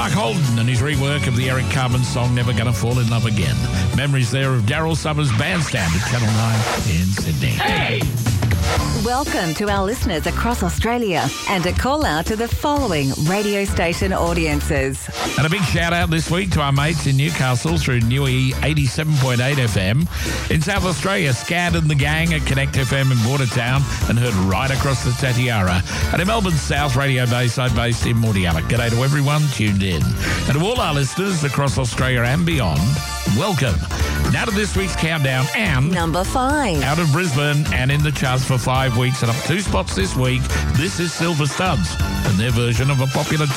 Mark Holden and his rework of the Eric Carmen song Never Gonna Fall in Love Again. Memories there of Daryl Summers' bandstand at Channel 9 in Sydney. Hey! Welcome to our listeners across Australia and a call out to the following radio station audiences. And a big shout out this week to our mates in Newcastle through Newey 87.8 FM. In South Australia, Scad and the gang at Connect FM in Watertown and heard right across the Tatiara. And in Melbourne South, Radio Bayside based in Mordialloc. G'day to everyone tuned in. And to all our listeners across Australia and beyond, welcome. Now to this week's countdown and... Number 5. Out of Brisbane and in the charts for 5 weeks and up 2 spots this week, this is Silver Studs and their version of a popular